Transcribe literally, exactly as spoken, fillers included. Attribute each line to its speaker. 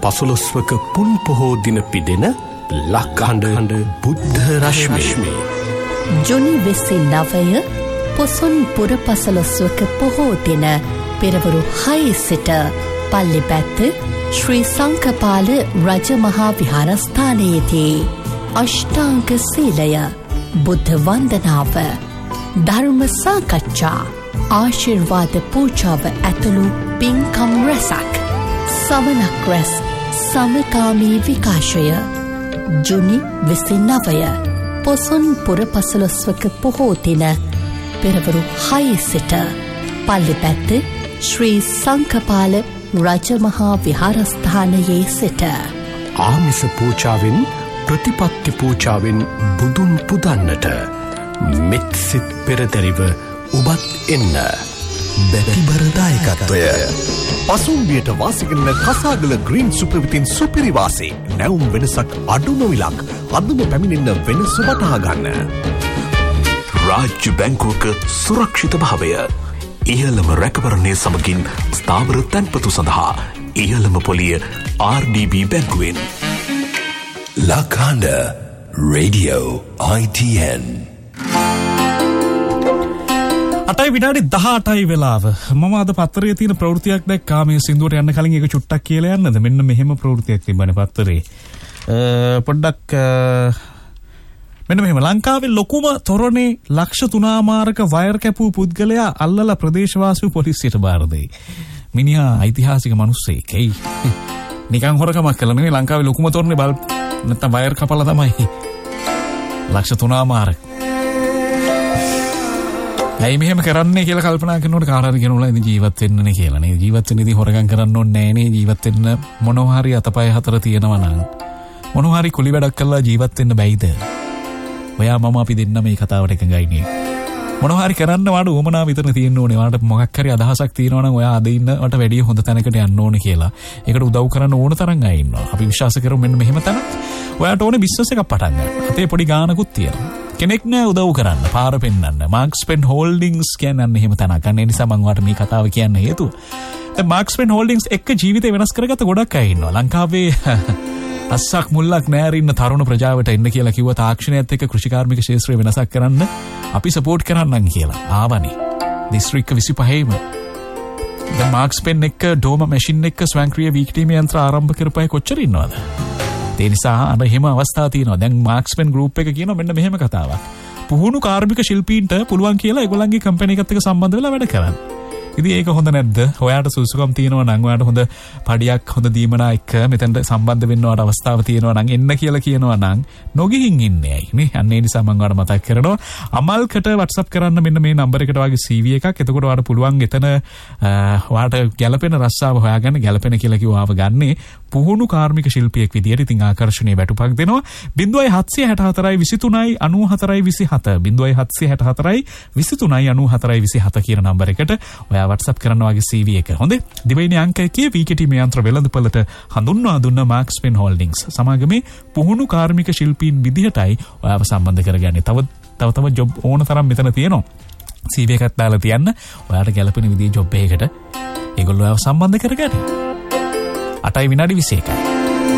Speaker 1: පසළොස්වක පුන් පොහෝ දින පිදෙන ලක්හඬ බුද්ධ රශ්මි.
Speaker 2: ජුනි විසි නවය පොසොන් පුර පසළොස්වක පොහෝ දින පෙරවරු හය සිට පල්ලිපැත්ත ශ්‍රී සංකපාල රජමහා විහාරස්ථානයේදී අෂ්ටාංග සීලය, බුද්ධ වන්දනාව, ධර්ම සාකච්ඡා, ආශිර්වාද පූජාව ඇතුළු පින්කම් රැසක්, සවනක් රැස්, සමකාමී විකාශය. ජුනි විසි නවය පොසොන් පුර පසළොස්වක පොහෝ දින පෙරවරු හය සිට පල්ලිපැත්ත ශ්‍රී සංකපාල රජමහා විහාරස්ථානයේ සිට.
Speaker 1: ආමිස පූජාවෙන් ප්‍රතිපත්ති පූජාවෙන් බුදුන් පුදන්නට මෙත් සිත් පෙරදැරිව ඔබත් එන්න.
Speaker 3: බැතිබරදායකත්වය පසුම්බියට වාසිකරන කසාගල ග්‍රීන් සුපරවිතින් සුපිරිවාසේ නැවුම් වෙනසක් අඩුම විලක් අදම පැමිණෙන්න වෙනස වටහා ගන්න.
Speaker 4: රාජ්‍ය බැංකුවක සුරක්ෂිත භාවය ඉහළම රැකවරණය සමගින් ස්ථාවර තැන්පතු සඳහා ඉහළම පොලිය ආර් ඩී බී බැංකුවෙන්.
Speaker 3: ලක්හඬ රේඩියෝ ආයි ටී එන්.
Speaker 5: අටයි විනාඩි දහඅටයි වෙලාව. මම අද පත්තරේ තියෙන ප්‍රවෘත්තියක් දැක්කා. මේ සින්දුවට යන්න කලින් ඒක චුට්ටක් කියලා යන්නද? මෙන්න මෙහෙම ප්‍රවෘත්තියක් තිබ්බනේ පත්තරේ. පොඩ්ඩක් මෙන්න මෙහෙම ලංකාවේ ලොකුම තොරණේ ලක්ෂ තුනමාරක වයර් කැපූ පුද්ගලයා අල්ලලා ප්‍රදේශවාසී පොලිසියට බාර දෙයි. මිනිහා ඓතිහාසික මිනිස්සෙක්. එයි. නිකන් හොරකමක් කළා නෙවෙයි ලංකාවේ ලොකුම තොරණේ බල් නැත්තම් වයර් කපලා තමයි. ලක්ෂ තුනමාරක. ඇයි මෙහෙම කරන්නේ කියලා කල්පනා කරනකොට කාටද කියනවා ඉතින් ජීවත් වෙන්නනේ කියලා නේ. ජීවත් වෙන්න ඉතින් හොරගම් කරන්න ඕනේ නෑ නේ. ජීවත් වෙන්න මොනවා හරි අතපය හතර තියෙනවා නම් මොනවා හරි කුලි වැඩක් කරලා ජීවත් වෙන්න බැයිද? ඔයා මම අපි දෙන්න මේ කතාවට එකඟයි නේ. මොනවා හරි කරන්න වාට උවමනා විතර තියෙන්න ඕනේ. වාට මොකක් හරි අදහසක් තියෙනවා නම් ඔයා අද ඉන්නවට වැඩිය හොඳ තැනකට යන්න ඕනේ කියලා. ඒකට උදව් කරන්න ඕන තරම් අය ඉන්නවා. අපි විශ්වාස කරමු මෙන්න මෙහෙම තැනක්. ඔයාට ඕනේ බිස්නස් එකක් පටන් ගන්න. අතේ පොඩි ගානකුත් තියෙනවා. කෙනෙක් නෑ උදව් කරන්න, පාර පෙන්නන්න. මාක්ස්පෙන් හෝල්ඩින්ග්ස් කියන්නේ එහෙම තැනක්. අන්න ඒ නිසා මම ඔයාට මේ කතාව කියන්න හේතුව. දැන් මාක්ස්පෙන් හෝල්ඩින්ග්ස් එක්ක ජීවිතේ වෙනස් කරගත්ත ගොඩක් අය ඉන්නවා. ලංකාවේ අස්සක් මුල්ලක් නෑරින්න තරුණ ප්‍රජාවට එන්න කියලා කිව්ව තාක්ෂණයත් එක්ක කෘෂිකාර්මික ක්ෂේත්‍රය වෙනසක් කරන්න අපි සපෝට් කරන්නම් කියලා. ආවනේ. දිස්ත්‍රික්ක විසිපහේම. දැන් මාක්ස්පෙන් එක්ක ඩෝම මැෂින් එක්ක ස්වයංක්‍රීය වීක්ටීම යන්ත්‍ර ආරම්භ කරපයි කොච්චර ඉන්නවද? ඒ නිසා අර එහෙම අවස්ථා තියෙනවා. දැන් මාක්ස්පෙන් ගෲප් එක කියනවා මෙන්න මෙහෙම කතාවක්. පුහුණු කාර්මික ශිල්පීන්ට පුළුවන් කියලා ඒගොල්ලන්ගේ කම්පැනි එකත් එක්ක සම්බන්ධ වෙලා වැඩ කරන්න. ඉතින් ඒක හොඳ නැද්ද? ඔයාට සුසුකම් තියෙනවා නම් ඔයාට හොඳ පඩියක් හොඳ දීමනා එක්ක මෙතෙන්ට සම්බන්ධ වෙන්න ඔයාට අවස්ථාව තියෙනවා නම් එන්න කියලා කියනවා නම් නොගිහින් ඉන්නේ ඇයි නේ? අන්න ඒ නිසා මම ඔයාලට මතක් කරනවා අමල්කට WhatsApp කරන්න මෙන්න මේ නම්බර එකට වගේ සී වී එකක්. එතකොට ඔයාට පුළුවන් එතන ඔයාට ගැළපෙන රස්සාව හොයාගන්න. ගැළපෙන කියලා කිව්වාව ගන්නේ පුහුණු කාර්මික ශිල්පියෙක් විදියට. ඉතින් ආකර්ෂණීය වැටුපක් දෙනවා. ज़ीरो सात सात हज़ार විසිතුනයි අනූහතරයි විසිහත ज़ीरो सात सात हज़ार විසිතුනයි අනූහතරයි විසිහත කියන නම්බර එකට ඔයා WhatsApp කරන්න වගේ සී වී එක. හොඳේ. දෙවෙනි අංකයේ වීකටි මේ යන්ත්‍ර වෙළඳපළට හඳුන්වා දුන්න මාක්ස්පෙන් හෝල්ඩින්ග්ස් සමාගමේ පුහුණු කාර්මික ශිල්පීන් විදිහටයි ඔයාව සම්බන්ධ කරගන්නේ. තව තව තව ජොබ් ඕන තරම් මෙතන තියෙනවා. සී වී එකක් දාලා තියන්න. ඔයාට ගැළපෙන විදිහේ ජොබ් එකකට ඒගොල්ලෝ ඔයාව සම්බන්ධ කරගන්න. අටයි විනාඩි විසි එකයි.